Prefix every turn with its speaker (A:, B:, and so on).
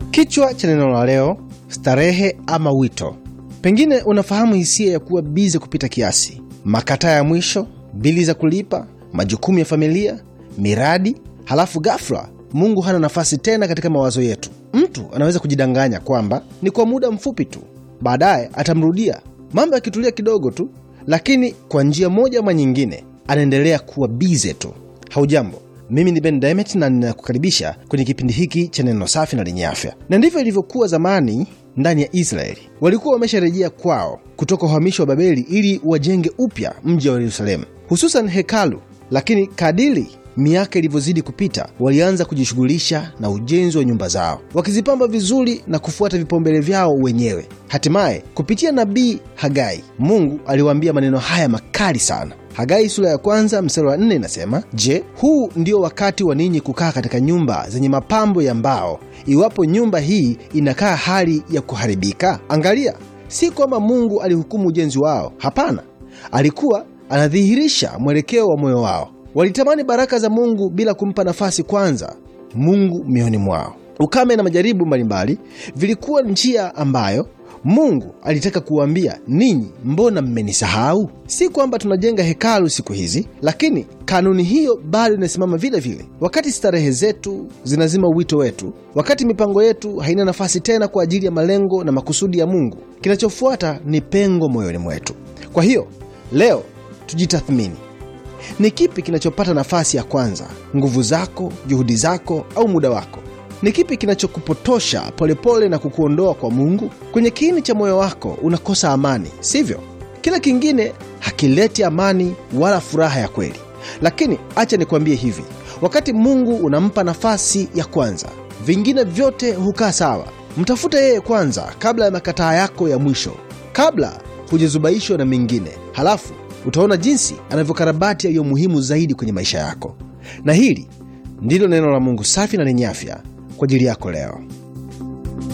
A: Kichwa cha neno la leo, starehe ama wito. Pengine unafahamu hisia ya kuwa bize kupita kiasi, makataa ya mwisho, bili za kulipa, majukumu ya familia, miradi, halafu ghafla Mungu hana nafasi tena katika mawazo yetu. Mtu anaweza kujidanganya kwamba ni kwa muda mfupi tu, baadaye atamrudia, mambo yakitulia kidogo tu, lakini kwa njia moja ama nyingine anaendelea kuwa bize tu. Haujambo, mimi ni Ben Demet na ninakukaribisha kwenye kipindi hiki cha neno safi na lenye afya. Na ndivyo ilivyokuwa zamani ndani ya Israeli. Walikuwa wamesharejea kwao kutoka uhamisho wa Babeli ili wajenge upya mji wa Yerusalemu, hususan hekalu. Lakini kadiri miaka ilivyozidi kupita, walianza kujishughulisha na ujenzi wa nyumba zao, wakizipamba vizuri na kufuata vipaumbele vyao wenyewe. Hatimaye kupitia nabii Hagai, Mungu aliwaambia maneno haya makali sana. Hagai sura ya 1 mstari wa 4 inasema, "Je, huu ndio wakati wa ninyi kukaa katika nyumba zenye mapambo ya mbao, iwapo nyumba hii inakaa hali ya kuharibika?" Angalia, si kwamba Mungu alihukumu ujenzi wao. Hapana, alikuwa anadhihirisha mwelekeo wa moyo wao. Walitamani baraka za Mungu bila kumpa nafasi kwanza Mungu mioyoni mwao. Ukame na majaribu mbalimbali vilikuwa njia ambayo Mungu alitaka kuwaambia, ninyi mbona mmenisahau? Si kwamba tunajenga hekalu siku hizi, lakini kanuni hiyo bado inasimama vile vile. Wakati starehe zetu zinazima wito wetu, wakati mipango yetu haina nafasi tena kwa ajili ya malengo na makusudi ya Mungu, kinachofuata ni pengo moyoni mwetu. Kwa hiyo leo tujitathmini. Ni kipi kinachopata nafasi ya kwanza? Nguvu zako, juhudi zako, au muda wako? Ni kipi kinachokupotosha polepole na kukuondoa kwa Mungu? Kwenye kiini cha moyo wako unakosa amani, sivyo? Kila kingine hakileti amani wala furaha ya kweli. Lakini acha nikwambie hivi, wakati Mungu unampa nafasi ya kwanza, vingine vyote hukaa sawa. Mtafuta yeye kwanza kabla ya makataa yako ya mwisho, kabla hujazubaishwa na mengine. Halafu utaona jinsi anavyokarabati yaliyo muhimu zaidi kwenye maisha yako. Na hili ndilo neno la Mungu safi na lenye afya kwa ajili yako leo.